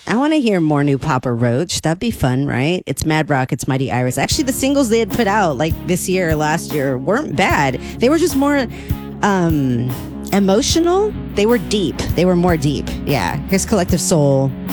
I want to hear more new Papa Roach. That'd be fun, right? It's Mad Rock, it's Mighty Iris. Actually, the singles they had put out like this year or last year weren't bad. They were just more emotional. They were deep. They were more deep. Yeah. Here's Collective Soul.